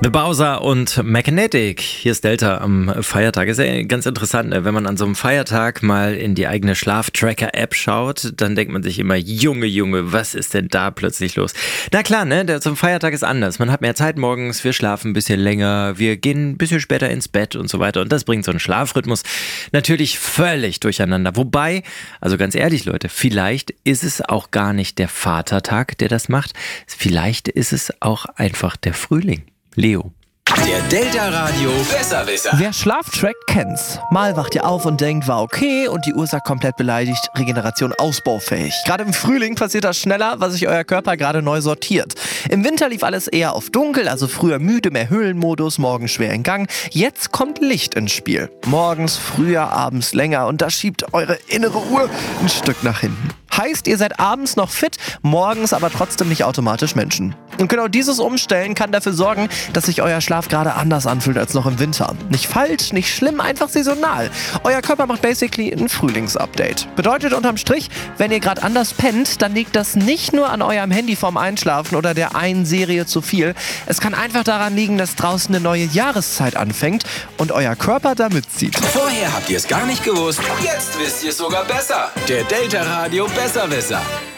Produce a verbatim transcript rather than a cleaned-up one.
The Bowser und Magnetic. Hier ist Delta am Feiertag. Ist ja ganz interessant, ne? Wenn man an so einem Feiertag mal in die eigene Schlaftracker-App schaut, dann denkt man sich immer, Junge, Junge, was ist denn da plötzlich los? Na klar, ne? Der, zum Feiertag ist anders. Man hat mehr Zeit morgens, wir schlafen ein bisschen länger, wir gehen ein bisschen später ins Bett und so weiter. Und das bringt so einen Schlafrhythmus natürlich völlig durcheinander. Wobei, also ganz ehrlich, Leute, vielleicht ist es auch gar nicht der Vatertag, der das macht. Vielleicht ist es auch einfach der Frühling. Leo. Der Delta Radio Besserwisser. Wer Schlaftrack kennt's. Mal wacht ihr auf und denkt, war okay und die Uhr sagt komplett beleidigt, Regeneration ausbaufähig. Gerade im Frühling passiert das schneller, was sich euer Körper gerade neu sortiert. Im Winter lief alles eher auf dunkel, also früher müde, mehr Höhlenmodus, morgens schwer in Gang. Jetzt kommt Licht ins Spiel. Morgens früher, abends länger und das schiebt eure innere Uhr ein Stück nach hinten. Heißt, ihr seid abends noch fit, morgens aber trotzdem nicht automatisch Menschen. Und genau dieses Umstellen kann dafür sorgen, dass sich euer Schlaf gerade anders anfühlt als noch im Winter. Nicht falsch, nicht schlimm, einfach saisonal. Euer Körper macht basically ein Frühlingsupdate. Bedeutet unterm Strich, wenn ihr gerade anders pennt, dann liegt das nicht nur an eurem Handy vorm Einschlafen oder der einen Serie zu viel. Es kann einfach daran liegen, dass draußen eine neue Jahreszeit anfängt und euer Körper da mitzieht. Vorher habt ihr es gar nicht gewusst, jetzt wisst ihr es sogar besser. Der Delta Radio Besserwisser.